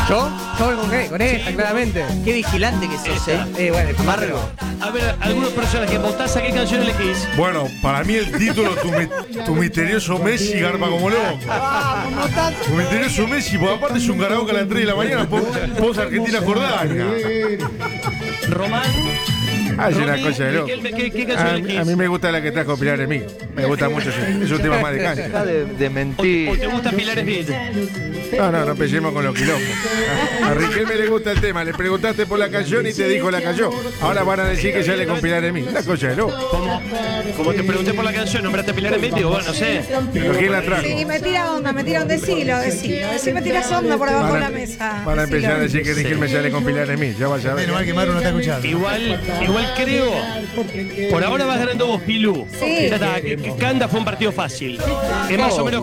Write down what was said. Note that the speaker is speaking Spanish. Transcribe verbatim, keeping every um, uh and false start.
¿Yo? Yo voy con, qué? Con esta, Sí. claramente. Qué vigilante que sos, eh. Eh, bueno, Amargo. A ver, algunos personajes, votás a qué canción elegís. Bueno, para mí el título, tu, mi- tu misterioso Messi garpa como loco. Tu misterioso Messi, porque aparte es un karaoke a las tres de la mañana, po- pos Argentina Jordania. Román. Ah, es una Romy, cosa de loco. ¿Qué, qué, qué A, canción mí- elegís? a mí me gusta la que trajo Pilar en mí. Me gusta mucho, ese- es un tema más de Deja cancha. de, de ¿O, mentir. o te gusta Pilar Smith? No, no, no empecemos con los quilombos. A, a Riquelme le gusta el tema, le preguntaste por la canción y te dijo la canción. Ahora van a decir que sale con Pilar en mí. Una cosa de loco. Como, como te pregunté por la canción, nombraste a Pilar Smith, digo, bueno, no sé. ¿Pero quién la trajo? Sí, me tira onda, me tira un decilo, decilo. Decime, tiras onda por debajo de la mesa. Van a empezar a Decilo. decir que Riquelme sale con Pilar en mí. Ya vas a ver. Menos mal que Maru no está escuchando. Igual, igual creo. Por ahora vas ganando vos, Pilu. Sí. Ya está, que- que Canda fue un partido fácil. Es más o menos